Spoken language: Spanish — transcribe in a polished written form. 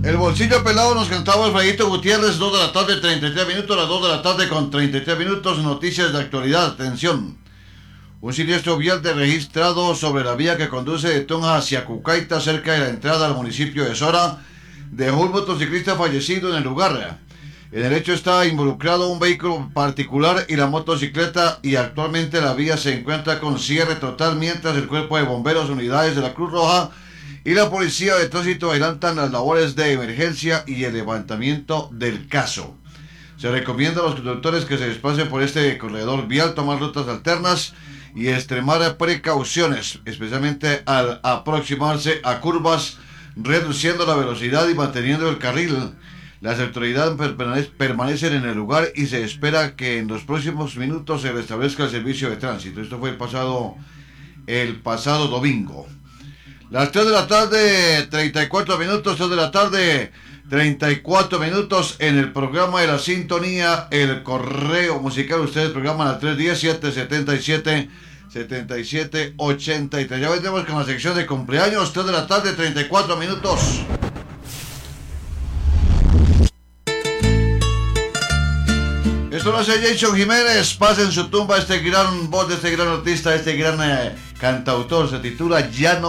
El bolsillo pelado nos cantaba Alfredito Gutiérrez, 2 de la tarde, 33 minutos, las 2 de la tarde con 33 minutos, noticias de actualidad, atención. Un siniestro vial registrado sobre la vía que conduce de Tunja hacia Cucaita, cerca de la entrada al municipio de Sora, dejó un motociclista fallecido en el lugar. En el hecho está involucrado un vehículo particular y la motocicleta, y actualmente la vía se encuentra con cierre total, mientras el cuerpo de bomberos, unidades de la Cruz Roja y la policía de tránsito adelantan las labores de emergencia y el levantamiento del caso. Se recomienda a los conductores que se desplacen por este corredor vial tomar rutas alternas y extremar precauciones, especialmente al aproximarse a curvas, reduciendo la velocidad y manteniendo el carril. Las autoridades permanecen en el lugar y se espera que en los próximos minutos se restablezca el servicio de tránsito. Esto fue el pasado domingo. Las 3 de la tarde, 34 minutos, 3 de la tarde, 34 minutos en el programa de la sintonía, el correo musical. Ustedes programan al 317-777-7783. Ya vendremos con la sección de cumpleaños, 3 de la tarde, 34 minutos. Esto lo hace Jason Jiménez. Pasa en su tumba este gran voz de este gran artista, este gran cantautor. Se titula Ya no